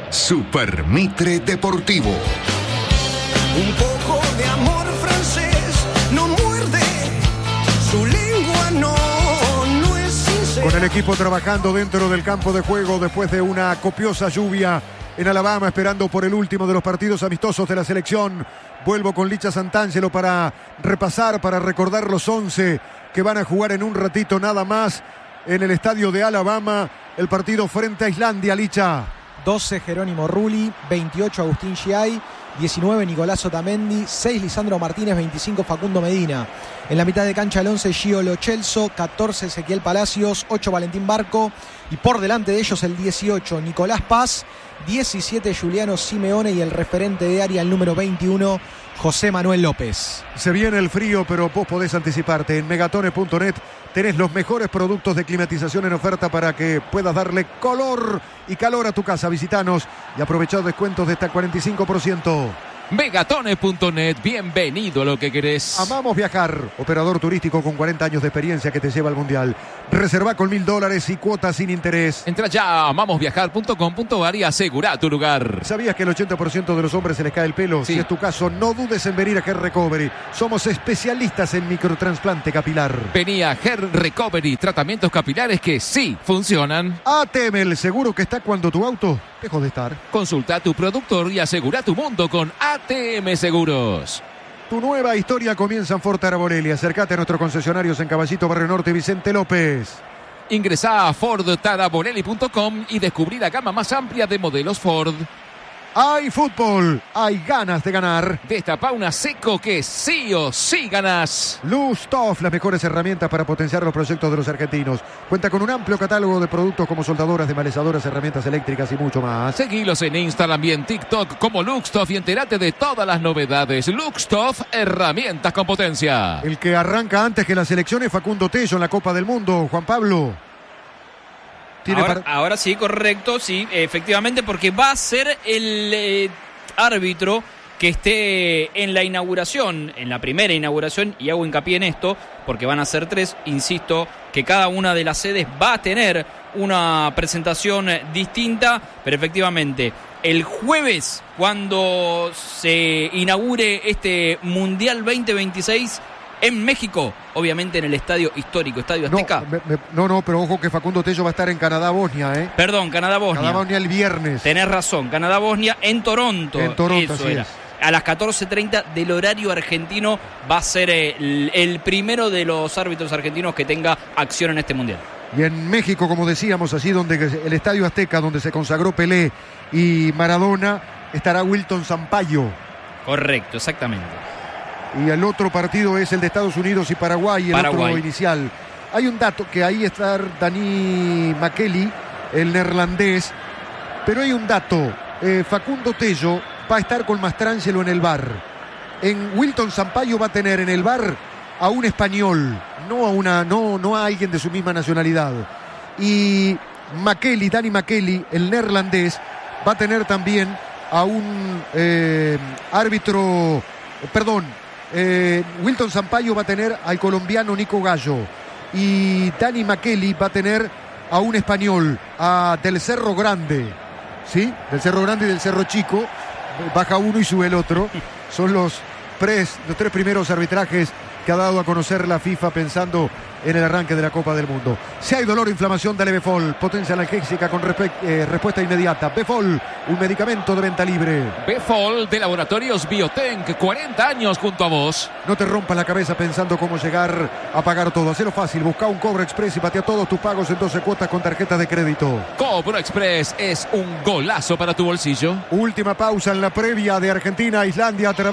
Super Mitre Deportivo. Un poco de amor francés no muerde, su lengua no es sincera. Con el equipo trabajando dentro del campo de juego después de una copiosa lluvia en Alabama, esperando por el último de los partidos amistosos de la selección. Vuelvo con Licha Santangelo para repasar, para recordar los 11 que van a jugar en un ratito nada más en el estadio de Alabama, el partido frente a Islandia. Licha. 12 Jerónimo Rulli, 28 Agustín Giai, 19 Nicolás Otamendi, 6 Lisandro Martínez, 25 Facundo Medina. En la mitad de cancha el 11 Gio Lo Celso, 14 Ezequiel Palacios, 8 Valentín Barco y por delante de ellos el 18 Nicolás Paz, 17 Juliano Simeone y el referente de área, el número 21 José Manuel López. Se viene el frío, pero vos podés anticiparte. En Megatones.net tenés los mejores productos de climatización en oferta para que puedas darle color y calor a tu casa. Visitanos y aprovechá descuentos de hasta 45%. Megatones.net, bienvenido a lo que querés. Amamos viajar. Operador turístico con 40 años de experiencia que te lleva al mundial. Reserva con $1.000 y cuotas sin interés. Entra ya a amamosviajar.com.ar y asegura tu lugar. ¿Sabías que el 80% de los hombres se les cae el pelo? Sí. Si es tu caso, no dudes en venir a Hair Recovery. Somos especialistas en microtrasplante capilar. Vení a Hair Recovery, tratamientos capilares que sí funcionan. ATM, el seguro que está cuando tu auto dejó de estar. Consulta a tu productor y asegura tu mundo con ATM Seguros. Tu nueva historia comienza en Ford Arborelli. Acércate a nuestros concesionarios en Caballito, Barrio Norte, Vicente López. Ingresá a fordtaraborelli.com y descubrí la gama más amplia de modelos Ford. Hay fútbol, hay ganas de ganar. Destapá una Seco que sí o sí ganás. Lustov, las mejores herramientas para potenciar los proyectos de los argentinos. Cuenta con un amplio catálogo de productos como soldadoras, desmalezadoras, herramientas eléctricas y mucho más. Seguilos en Instagram y en TikTok como Luxtov y entérate de todas las novedades. Luxtov, herramientas con potencia. El que arranca antes que las elecciones, Facundo Tello en la Copa del Mundo. Juan Pablo. Ahora sí, correcto, sí, efectivamente, porque va a ser el árbitro que esté en la inauguración, en la primera inauguración, y hago hincapié en esto, porque van a ser 3, insisto, que cada una de las sedes va a tener una presentación distinta, pero efectivamente, el jueves, cuando se inaugure este Mundial 2026 en México, obviamente en el estadio histórico, Estadio Azteca. No, pero ojo que Facundo Tello va a estar en Canadá-Bosnia, ¿eh? Perdón, Canadá-Bosnia. Canadá-Bosnia el viernes. Tenés razón, Canadá-Bosnia en Toronto. En Toronto, eso así era. es. A las 14:30 del horario argentino va a ser el primero de los árbitros argentinos que tenga acción en este Mundial. Y en México, como decíamos, allí donde el Estadio Azteca, donde se consagró Pelé y Maradona, estará Wilton Sampaio. Correcto, exactamente. Y el otro partido es el de Estados Unidos y Paraguay, otro inicial. Hay un dato, que ahí está Dani Makeli, el neerlandés, pero hay un dato. Facundo Tello va a estar con Mastrangelo en el VAR. En Wilton Sampaio va a tener en el VAR a un español, no a alguien de su misma nacionalidad. Y Dani Makeli, el neerlandés, va a tener también a un árbitro, Wilton Sampaio va a tener al colombiano Nico Gallo y Dani Makeli va a tener a un español, del Cerro Grande, ¿sí? Del Cerro Grande y del Cerro Chico, baja uno y sube el otro. Son los 3 primeros arbitrajes que ha dado a conocer la FIFA pensando en el arranque de la Copa del Mundo. Si hay dolor o inflamación, dale Befol, potencia analgésica con respuesta inmediata. Befol, un medicamento de venta libre. Befol de Laboratorios Biotenc, 40 años junto a vos. No te rompas la cabeza pensando cómo llegar a pagar todo. Hacelo fácil, busca un Cobro Express y patea todos tus pagos en 12 cuotas con tarjetas de crédito. Cobro Express es un golazo para tu bolsillo. Última pausa en la previa de Argentina-Islandia a través